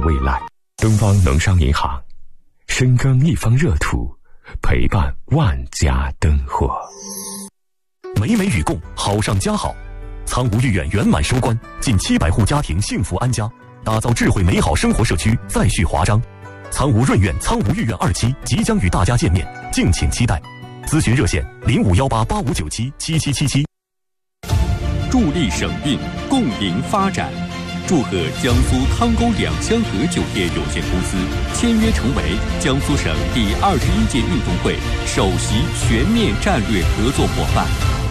未来。东方农商银行，深耕一方热土，陪伴万家灯火。 美美与共，好上加好。苍梧御苑圆满收官，近700户家庭幸福安家，打造智慧美好生活社区再续华章。苍梧润苑、苍梧御苑2期即将与大家见面，敬请期待。咨询热线051885977777。 助力省运，共赢发展。祝贺江苏汤沟两香河酒店有限公司签约成为江苏省第21届运动会首席全面战略合作伙伴。